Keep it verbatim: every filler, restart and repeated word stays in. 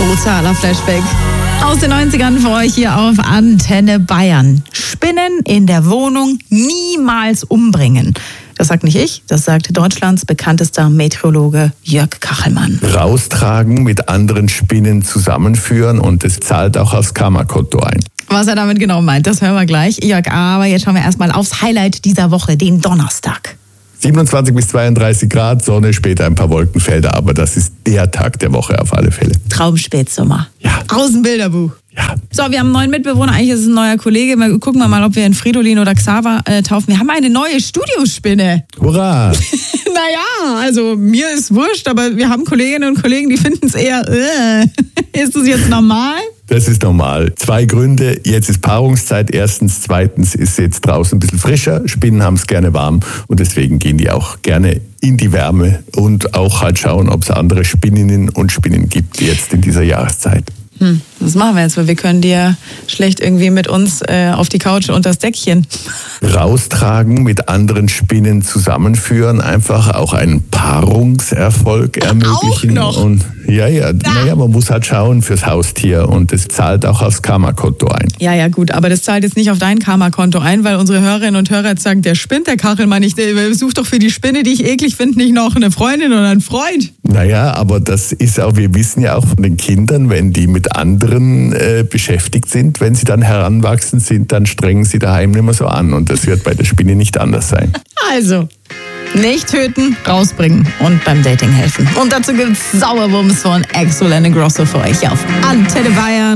Brutaler Flashback aus den neunzigern für euch hier auf Antenne Bayern. Spinnen in der Wohnung niemals umbringen. Das sagt nicht ich, das sagt Deutschlands bekanntester Meteorologe Jörg Kachelmann. Raustragen, mit anderen Spinnen zusammenführen und es zahlt auch aufs Karma-Konto ein. Was er damit genau meint, das hören wir gleich. Jörg, aber jetzt schauen wir erstmal aufs Highlight dieser Woche, den Donnerstag. siebenundzwanzig bis zweiunddreißig Grad, Sonne, später ein paar Wolkenfelder, aber das ist der Tag der Woche auf alle Fälle. Traumspätsommer. Ja. Aus dem Bilderbuch. Ja. So, wir haben einen neuen Mitbewohner, eigentlich ist es ein neuer Kollege. Wir gucken wir mal, ob wir in Fridolin oder Xaver äh, taufen. Wir haben eine neue Studiospinne. Hurra! Naja, also mir ist wurscht, aber wir haben Kolleginnen und Kollegen, die finden es eher, äh. Ist das jetzt normal? Das ist normal. Zwei Gründe. Jetzt ist Paarungszeit. Erstens. Zweitens ist jetzt draußen ein bisschen frischer. Spinnen haben es gerne warm und deswegen gehen die auch gerne in die Wärme und auch halt schauen, ob es andere Spinninnen und Spinnen gibt jetzt in dieser Jahreszeit. Hm, was machen wir jetzt? Weil wir können die ja schlecht irgendwie mit uns äh, auf die Couch unter das Deckchen. Raustragen, mit anderen Spinnen zusammenführen, einfach auch einen Paarungserfolg ermöglichen. Auch noch? Und ja, ja, Ah. naja, man muss halt schauen fürs Haustier und das zahlt auch aufs Karma-Konto ein. Ja, ja, gut, aber das zahlt jetzt nicht auf dein Karma-Konto ein, weil unsere Hörerinnen und Hörer jetzt sagen, der spinnt, der Kachelmann. Ich äh, such doch für die Spinne, die ich eklig finde, nicht noch eine Freundin oder einen Freund. Naja, aber das ist auch, wir wissen ja auch von den Kindern, wenn die mit anderen äh, beschäftigt sind, wenn sie dann heranwachsen sind, dann strengen sie daheim nicht mehr so an und das wird bei der Spinne nicht anders sein. Also, nicht töten, rausbringen und beim Dating helfen. Und dazu gibt's Sauerwurms von Axel and Grosso für euch auf Antenne Bayern.